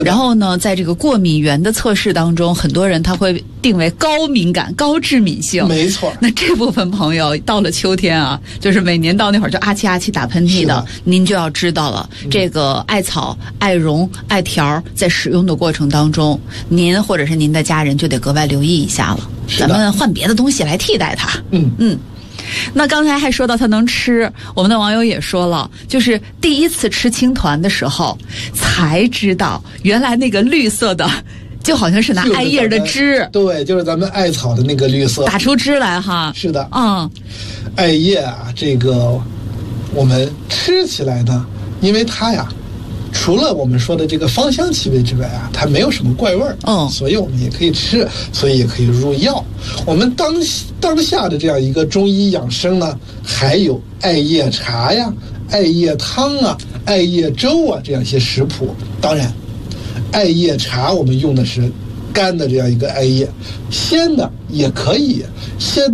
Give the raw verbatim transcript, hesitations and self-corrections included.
然后呢，在这个过敏原的测试当中，很多人他会定为高敏感、高致敏性。 没错。 那这部分朋友到了秋天啊，就是每年到那会儿就啊气啊气打喷嚏的，您就要知道了，嗯、这个艾草、艾绒、艾条在使用的过程当中，您或者是您的家人就得格外留意一下了。咱们换别的东西来替代它。 嗯嗯。那刚才还说到它能吃，我们的网友也说了，就是第一次吃青团的时候才知道，原来那个绿色的就好像是拿艾叶的汁， 对，就是咱们艾草的那个绿色， 打出汁来哈。 是的， 嗯， 艾叶啊，这个我们吃起来呢，因为它呀，除了我们说的这个芳香气味之外啊，它没有什么怪味儿， 嗯， 所以我们也可以吃，所以也可以入药。我们当当下的这样一个中医养生呢，还有艾叶茶呀、艾叶汤啊、艾叶粥啊这样一些食谱。当然，艾叶茶我们用的是干的这样一个艾叶，鲜的也可以，鲜